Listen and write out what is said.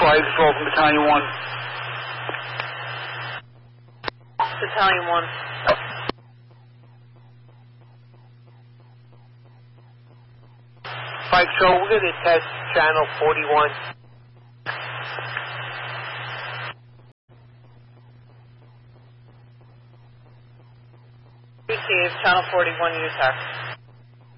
Fire Control from Battalion 1. Battalion 1. Fire Control, we're going to test channel 41. Receive channel 41 UTAC.